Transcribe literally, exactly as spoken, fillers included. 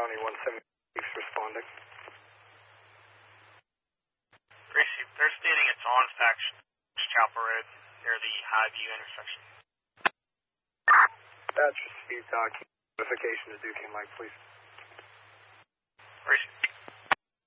County one seventy-six responding. Gracie, they're stating it's on Fact Chapel Road near the Highview intersection. That's dispute document notification to Duquesne Lake, please. Gracie.